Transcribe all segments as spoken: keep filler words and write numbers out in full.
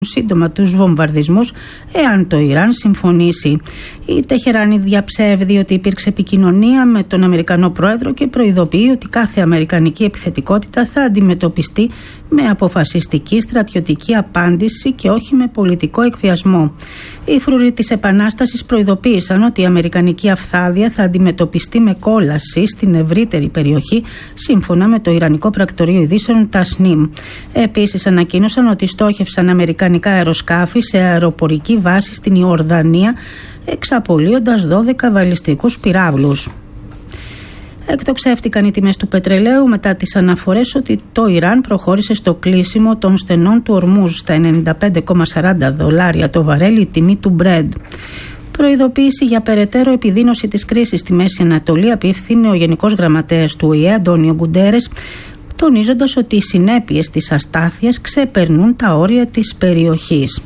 σύντομα τους βομβαρδισμούς εάν το Ιράν συμφωνήσει. Η Τεχεράνη διαψεύδει ότι υπήρξε επικοινωνία με τον Αμερικανό πρόεδρο και προειδοποιεί ότι κάθε αμερικανική επιθετικότητα θα αντιμετωπιστεί με αποφασιστική στρατιωτική απάντηση και όχι με πολιτικό εκβιασμό. Οι φρουροί της Επανάστασης προειδοποίησαν ότι η αμερικανική αυθάδεια θα αντιμετωπιστεί με κόλαση στην ευρύτερη περιοχή, σύμφωνα με το Ιρανικό Πρακτορείο Ειδήσεων Τασνίμ. Επίσης ανακοίνωσαν ότι στόχευσαν αμερικανικά αεροσκάφη σε αεροπορική βάση στην Ιορδανία, εξαπολύοντας δώδεκα βαλιστικούς πυράβλους. Εκτοξεύτηκαν οι τιμές του πετρελαίου μετά τις αναφορές ότι το Ιράν προχώρησε στο κλείσιμο των στενών του Ορμούζ στα ενενήντα πέντε κόμμα σαράντα δολάρια το βαρέλι, η τιμή του Brent. Προειδοποίηση για περαιτέρω επιδείνωση της κρίσης στη Μέση Ανατολή απίφθινε ο Γενικός Γραμματέας του Ο Η Ε, Αντόνιο Γκουντέρες, τονίζοντας ότι οι συνέπειες της αστάθειας ξεπερνούν τα όρια της περιοχής.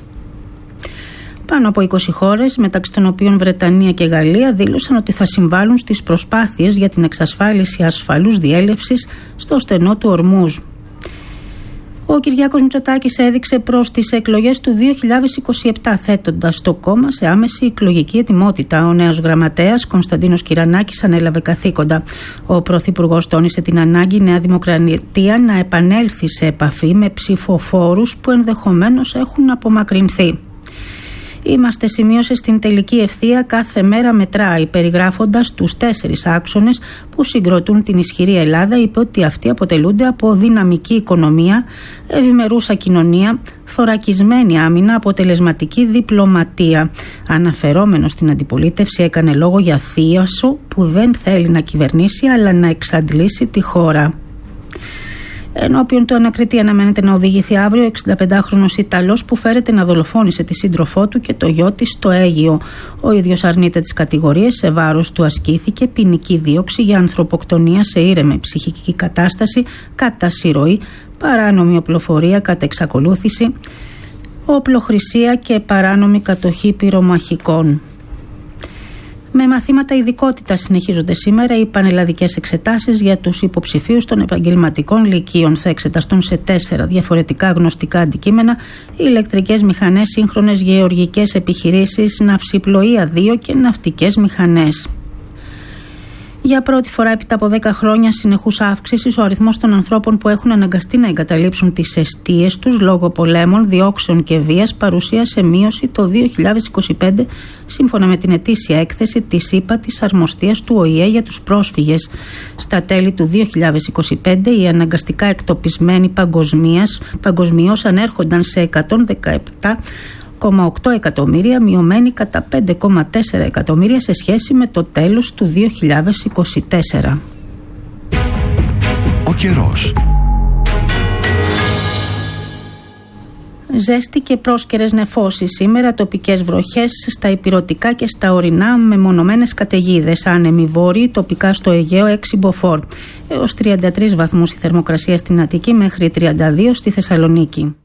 Πάνω από είκοσι χώρες, μεταξύ των οποίων Βρετανία και Γαλλία, δήλωσαν ότι θα συμβάλλουν στις προσπάθειες για την εξασφάλιση ασφαλούς διέλευσης στο στενό του Ορμούζ. Ο Κυριάκος Μητσοτάκης έδειξε προς τις εκλογές του δύο χιλιάδες είκοσι επτά, θέτοντας το κόμμα σε άμεση εκλογική ετοιμότητα. Ο νέος γραμματέας Κωνσταντίνος Κυρανάκης ανέλαβε καθήκοντα. Ο Πρωθυπουργός τόνισε την ανάγκη η Νέα Δημοκρατία να επανέλθει σε επαφή με ψηφοφόρους που ενδεχομένως έχουν απομακρυνθεί. Είμαστε, σημείωσε, στην τελική ευθεία, κάθε μέρα μετράει, περιγράφοντας τους τέσσερις άξονες που συγκροτούν την ισχυρή Ελλάδα. Είπε ότι αυτοί αποτελούνται από δυναμική οικονομία, ευημερούσα κοινωνία, θωρακισμένη άμυνα, αποτελεσματική διπλωματία. Αναφερόμενος στην αντιπολίτευση, έκανε λόγο για θίασο που δεν θέλει να κυβερνήσει αλλά να εξαντλήσει τη χώρα. Ενώπιον του ανακριτή αναμένεται να οδηγηθεί αύριο ο εξηνταπεντάχρονος Ιταλός που φέρεται να δολοφόνησε τη σύντροφό του και το γιο της στο Αίγυο. Ο ίδιος αρνείται τις κατηγορίες, σε βάρος του ασκήθηκε ποινική δίωξη για ανθρωποκτονία σε ήρεμη ψυχική κατάσταση, κατά συρροή, παράνομη οπλοφορία κατά εξακολούθηση, οπλοχρησία και παράνομη κατοχή πυρομαχικών. Με μαθήματα ειδικότητα συνεχίζονται σήμερα οι πανελλαδικές εξετάσεις για τους υποψηφίους των επαγγελματικών λυκείων. Θα εξεταστούν σε τέσσερα διαφορετικά γνωστικά αντικείμενα: ηλεκτρικές μηχανές, σύγχρονες γεωργικές επιχειρήσεις, ναυσιπλοεία δύο και ναυτικές μηχανές. Για πρώτη φορά έπειτα από δέκα χρόνια συνεχούς αύξησης, ο αριθμός των ανθρώπων που έχουν αναγκαστεί να εγκαταλείψουν τις εστίες τους λόγω πολέμων, διώξεων και βίας παρουσίασε μείωση το δύο χιλιάδες είκοσι πέντε, σύμφωνα με την ετήσια έκθεση της ΥΠΑ της Αρμοστίας του Ο Η Ε για τους πρόσφυγες. Στα τέλη του δύο χιλιάδες είκοσι πέντε, οι αναγκαστικά εκτοπισμένοι παγκοσμίως ανέρχονταν σε εκατόν δεκαεπτά κόμμα οκτώ εκατομμύρια, μειωμένοι κατά πέντε κόμμα τέσσερα εκατομμύρια σε σχέση με το τέλος του δύο χιλιάδες είκοσι τέσσερα. Ο καιρός. Ζέστη και πρόσκαιρες νεφώσεις σήμερα, τοπικές βροχές στα ηπειρωτικά και στα ορεινά, με μονομένες καταιγίδες. Άνεμοι βόρειοι, τοπικά στο Αιγαίο έξι μποφόρ. Έως τριάντα τρεις βαθμούς η θερμοκρασία στην Αττική, μέχρι τριάντα δύο στη Θεσσαλονίκη.